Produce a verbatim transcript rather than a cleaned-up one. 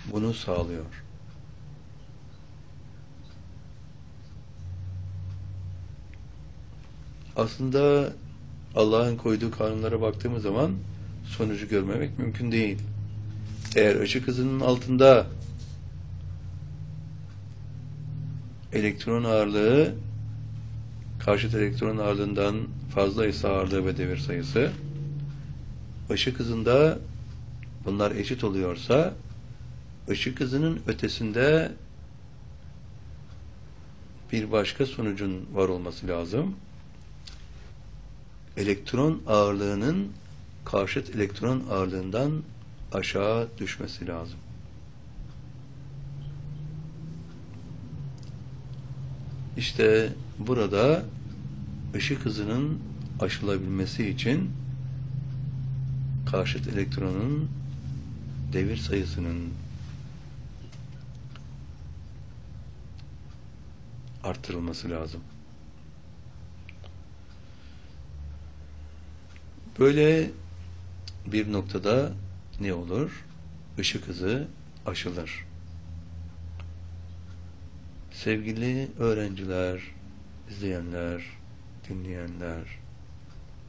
bunu sağlıyor. Aslında Allah'ın koyduğu kanunlara baktığımız zaman sonucu görmemek mümkün değil. Eğer ışık hızının altında elektron ağırlığı karşıt elektron ağırlığından fazlaysa ağırlığı ve devir sayısı, ışık hızında bunlar eşit oluyorsa, ışık hızının ötesinde bir başka sonucun var olması lazım. Elektron ağırlığının karşıt elektron ağırlığından aşağı düşmesi lazım. İşte burada ışık hızının aşılabilmesi için karşıt elektronun devir sayısının arttırılması lazım. Böyle bir noktada ne olur? Işık hızı aşılır. Sevgili öğrenciler, izleyenler, dinleyenler,